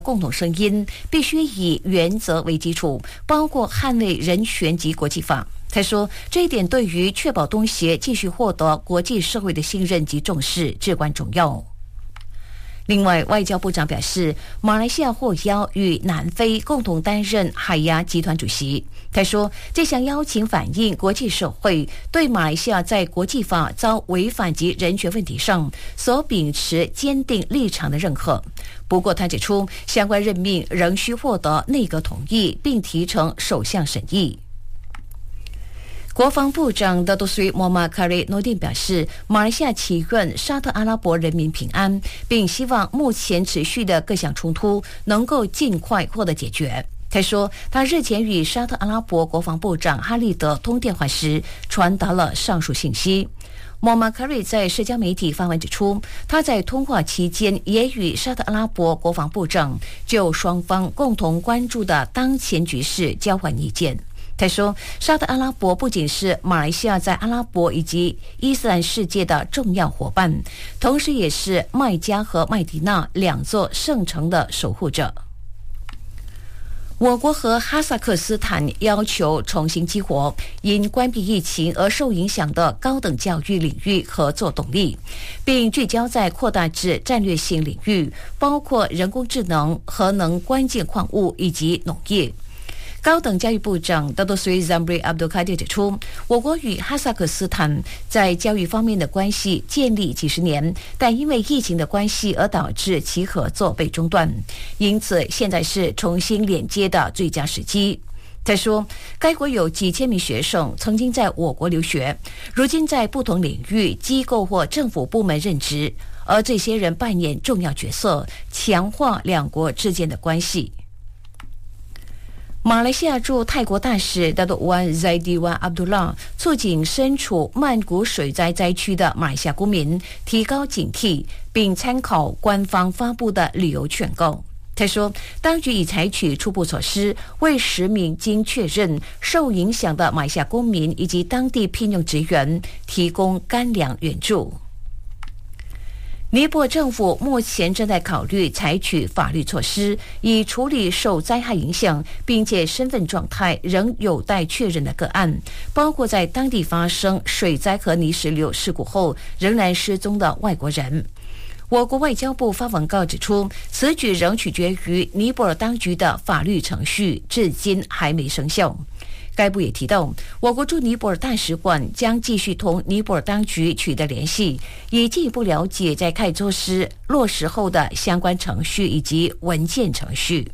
共同声音必须以原则为基础，包括捍卫人权及国际法。他说，这一点对于确保东协继续获得国际社会的信任及重视至关重要。另外，外交部长表示，马来西亚获邀与南非共同担任海牙集团主席。他说，这项邀请反映国际社会对马来西亚在国际法遭违反及人权问题上所秉持坚定立场的认可。不过，他指出，相关任命仍需获得内阁同意，并提呈首相审议。国防部长达多斯里莫马卡里诺丁表示，马来西亚祈愿沙特阿拉伯人民平安，并希望目前持续的各项冲突能够尽快获得解决。他说，他日前与沙特阿拉伯国防部长哈利德通电话时，传达了上述信息。莫马卡里在社交媒体发文指出，他在通话期间也与沙特阿拉伯国防部长就双方共同关注的当前局势交换意见。他说，沙特阿拉伯不仅是马来西亚在阿拉伯以及伊斯兰世界的重要伙伴，同时也是麦加和麦迪那两座圣城的守护者。我国和哈萨克斯坦要求重新激活因关闭疫情而受影响的高等教育领域合作动力，并聚焦在扩大至战略性领域，包括人工智能、核能、关键矿物以及农业。高等教育部长达多斯里 Zamri Abdul Kadir 指出，我国与哈萨克斯坦在教育方面的关系建立几十年，但因为疫情的关系而导致其合作被中断，因此现在是重新连接的最佳时机。他说，该国有几千名学生曾经在我国留学，如今在不同领域、机构或政府部门任职，而这些人扮演重要角色，强化两国之间的关系。马来西亚驻泰国大使达多湾 Zaidiwan Abdullah 促请身处曼谷水灾灾区的马来西亚公民提高警惕，并参考官方发布的旅游劝告。他说，当局已采取初步措施，为10名经确认受影响的马来西亚公民以及当地聘用职员提供干粮援助。尼泊尔政府目前正在考虑采取法律措施，以处理受灾害影响并且身份状态仍有待确认的个案，包括在当地发生水灾和泥石流事故后仍然失踪的外国人。我国外交部发文告指出，此举仍取决于尼泊尔当局的法律程序，至今还没生效。该部也提到，我国驻尼泊尔大使馆将继续同尼泊尔当局取得联系，以进一步了解在开措施落实后的相关程序以及文件程序。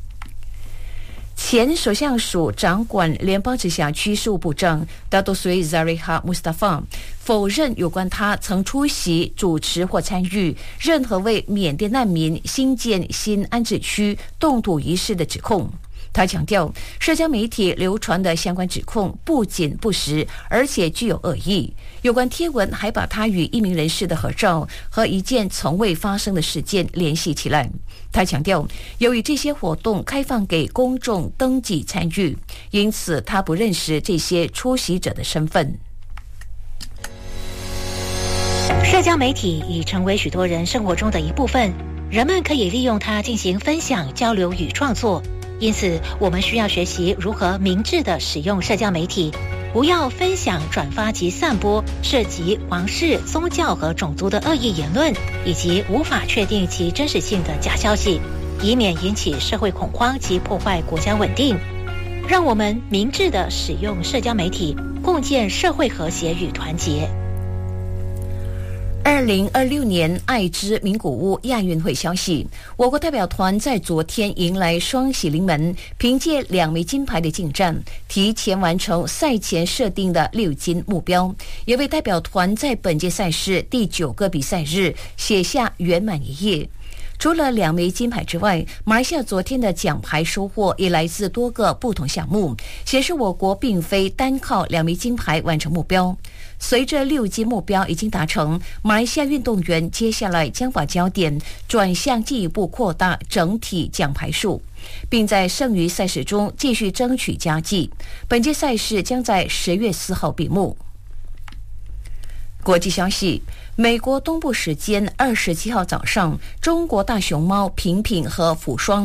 前首相署掌管联邦直辖区事务部长达多斯里 Zariha Mustafa 否认有关他曾出席、主持或参与任何为缅甸难民新建新安置区动土仪式的指控。他强调，社交媒体流传的相关指控不仅不实，而且具有恶意。有关贴文还把他与一名人士的合照和一件从未发生的事件联系起来。他强调，由于这些活动开放给公众登记参与，因此他不认识这些出席者的身份。 社交媒体已成为许多人生活中的一部分，人们可以利用它进行分享、交流与创作。因此，我们需要学习如何明智地使用社交媒体，不要分享、转发及散播涉及皇室、宗教和种族的恶意言论，以及无法确定其真实性的假消息，以免引起社会恐慌及破坏国家稳定。让我们明智地使用社交媒体，共建社会和谐与团结。 2026年爱知名古屋亚运会消息，我国代表团在昨天迎来双喜临门，凭借2枚金牌的进战，提前完成赛前设定的6金目标，也为代表团在本届赛事第9个比赛日写下圆满一页。除了2枚金牌之外，马来西亚昨天的奖牌收获也来自多个不同项目，显示我国并非单靠2枚金牌完成目标。随着6金目标已经达成，马来西亚运动员接下来将把焦点转向进一步扩大整体奖牌数，并在剩余赛事中继续争取佳绩。本届赛事将在10月4号闭幕。 国际消息，美国东部时间27号早上，中国大熊猫平平和福双